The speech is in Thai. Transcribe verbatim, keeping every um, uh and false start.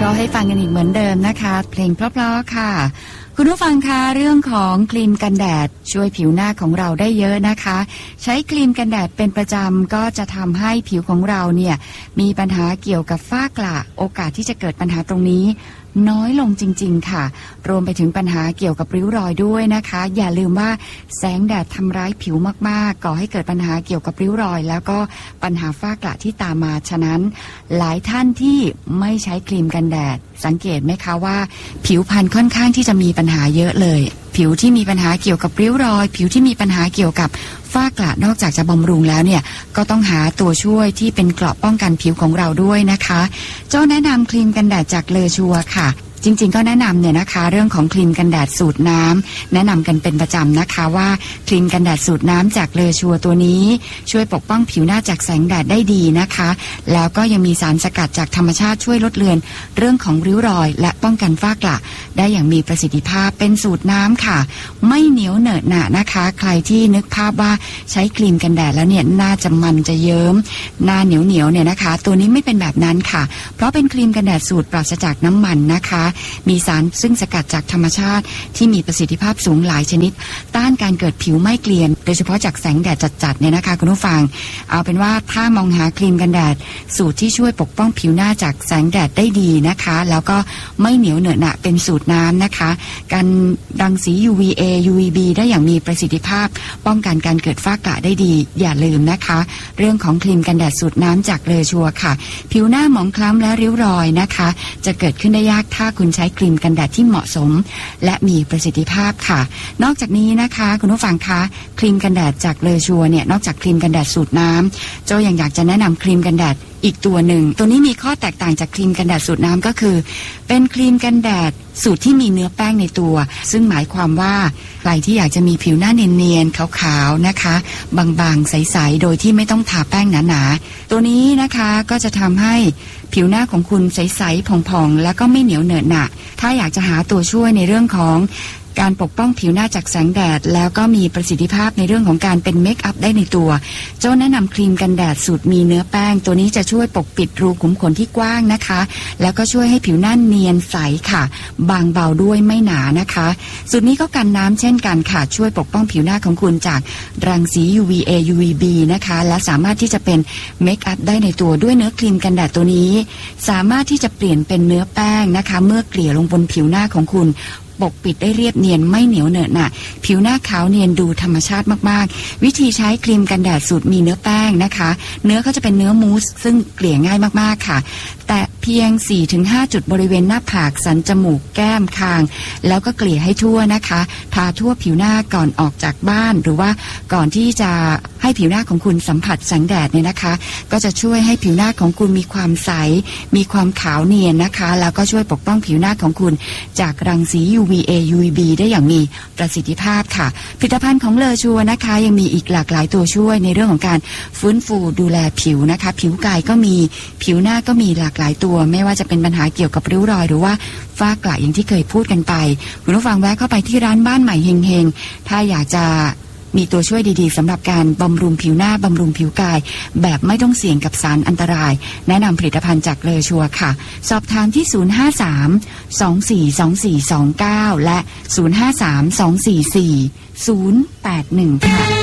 ราะๆให้ฟังกันอีกเหมือนเดิมนะคะเพลงเพราะๆค่ะคุณผู้ฟังคะเรื่องของครีมกันแดดช่วยผิวหน้าของเราได้เยอะนะคะใช้ครีมกันแดดเป็นประจำก็จะทำให้ผิวของเราเนี่ยมีปัญหาเกี่ยวกับฝ้ากระโอกาสที่จะเกิดปัญหาตรงนี้น้อยลงจริงๆค่ะรวมไปถึงปัญหาเกี่ยวกับริ้วรอยด้วยนะคะอย่าลืมว่าแสงแดดทำร้ายผิวมากๆก่อให้เกิดปัญหาเกี่ยวกับริ้วรอยแล้วก็ปัญหาฝ้ากระที่ตามมาฉะนั้นหลายท่านที่ไม่ใช้ครีมกันแดดสังเกตไหมคะว่าผิวพรรณค่อนข้างที่จะมีปัญหาเยอะเลยผิวที่มีปัญหาเกี่ยวกับริ้วรอยผิวที่มีปัญหาเกี่ยวกับฝ้ากระนอกจากจะบำรุงแล้วเนี่ยก็ต้องหาตัวช่วยที่เป็นเกราะป้องกันผิวของเราด้วยนะคะเจ้าแนะนำครีมกันแดดจากเลอชัวค่ะจริงๆก็แนะนำเนี่ยนะคะเรื่องของครีมกันแดดสูตรน้ำแนะนำกันเป็นประจำนะคะว่าครีมกันแดดสูตรน้ำจากเลอชัวตัวนี้ช่วยปกป้องผิวหน้าจากแสงแดดได้ดีนะคะแล้วก็ยังมีสารสกัดจากธรรมชาติช่วยลดเลือนเรื่องของริ้วรอยและป้องกันฝ้ากระได้อย่างมีประสิทธิภาพเป็นสูตรน้ำค่ะไม่เหนียวเหนอะหนะนะคะใครที่นึกภาพว่าใช้ครีมกันแดดแล้วเนี่ยน่าจะมันจะเยิ้มหน้าเหนียวเหนียวเนี่ยนะคะตัวนี้ไม่เป็นแบบนั้นค่ะเพราะเป็นครีมกันแดดสูตรปราศจากน้ำมันนะคะมีสารซึ่งสกัดจากธรรมชาติที่มีประสิทธิภาพสูงหลายชนิดต้านการเกิดผิวไม่เกรียนโดยเฉพาะจากแสงแดดจัดๆเนี่ยนะคะคุณผู้ฟังเอาเป็นว่าถ้ามองหาครีมกันแดดสูตรที่ช่วยปกป้องผิวหน้าจากแสงแดดได้ดีนะคะแล้วก็ไม่เหนียวเหนอะหนะเป็นสูตรน้ำนะคะกันรังสี ยู วี เอ ยู วี บี ได้อย่างมีประสิทธิภาพป้องกันการเกิดฝ้ากระได้ดีอย่าลืมนะคะเรื่องของครีมกันแดดสูตรน้ำจากเลอชัวค่ะผิวหน้าหมองคล้ำและริ้วรอยนะคะจะเกิดขึ้นได้ยากถ้าคุณใช้ครีมกันแดดที่เหมาะสมและมีประสิทธิภาพค่ะนอกจากนี้นะคะคุณผู้ฟังคะครีมกันแดดจากเลอชัวเนี่ยนอกจากครีมกันแดดสูตรน้ำโจยังอยากจะแนะนำครีมกันแดดอีกตัวหนึ่งตัวนี้มีข้อแตกต่างจากครีมกันแดดสูตรน้ำก็คือเป็นครีมกันแดดสูตรที่มีเนื้อแป้งในตัวซึ่งหมายความว่าใครที่อยากจะมีผิวหน้าเนียนๆขาวๆนะคะบางๆใสๆโดยที่ไม่ต้องทาแป้งหนาๆตัวนี้นะคะก็จะทำให้ผิวหน้าของคุณใสๆผ่องๆแล้วก็ไม่เหนียวเหนอะหนะถ้าอยากจะหาตัวช่วยในเรื่องของการปกป้องผิวหน้าจากแสงแดดแล้วก็มีประสิทธิภาพในเรื่องของการเป็นเมคอัพได้ในตัวเจ้าแนะนำครีมกันแดดสูตรมีเนื้อแป้งตัวนี้จะช่วยปกปิดรูขุมขนที่กว้างนะคะแล้วก็ช่วยให้ผิวหน้าเนียนใสค่ะบางเบาด้วยไม่หนานะคะสูตรนี้ก็กันน้ำเช่นกันค่ะช่วยปกป้องผิวหน้าของคุณจากรังสี ยู วี เอ ยู วี บี นะคะและสามารถที่จะเป็นเมคอัพได้ในตัวด้วยเนื้อครีมกันแดดตัวนี้สามารถที่จะเปลี่ยนเป็นเนื้อแป้งนะคะเมื่อเกลี่ยลงบนผิวหน้าของคุณปกปิดได้เรียบเนียนไม่เหนียวเหนอะหนะผิวหน้าขาวเนียนดูธรรมชาติมากๆวิธีใช้ครีมกันแดดสูตรมีเนื้อแป้งนะคะเนื้อก็จะเป็นเนื้อมูสซึ่งเกลี่ยง่ายมากๆค่ะแต่เพียง สี่ถึงห้า จุดบริเวณหน้าผากสันจมูกแก้มคางแล้วก็เกลี่ยให้ทั่วนะคะทาทั่วผิวหน้าก่อนออกจากบ้านหรือว่าก่อนที่จะให้ผิวหน้าของคุณสัมผัสแสงแดดเนี่ยนะคะก็จะช่วยให้ผิวหน้าของคุณมีความใสมีความขาวเนียนนะคะแล้วก็ช่วยปกป้องผิวหน้าของคุณจากรังสี ยู วี เอ ยู วี บี ได้อย่างมีประสิทธิภาพค่ะผลิตภัณฑ์ของเลอชัวนะคะยังมีอีกหลากหลายตัวช่วยในเรื่องของการฟื้นฟูดูแลผิวนะคะผิวกายก็มีผิวหน้าก็มีหลากหลายตัวไม่ว่าจะเป็นปัญหาเกี่ยวกับริ้วรอยหรือว่าฝ้ากระอย่างที่เคยพูดกันไปคุณผู้ฟังแวะเข้าไปที่ร้านบ้านใหม่เฮงๆถ้าอยากจะมีตัวช่วยดีๆสำหรับการบำรุงผิวหน้าบำรุงผิวกายแบบไม่ต้องเสี่ยงกับสารอันตรายแนะนำผลิตภัณฑ์จากเลอชัวค่ะสอบถามที่ศูนย์ ห้า สาม สอง สี่ สอง สี่ สอง เก้าและศูนย์ ห้า สาม สอง สี่ สี่ ศูนย์ แปด หนึ่งค่ะ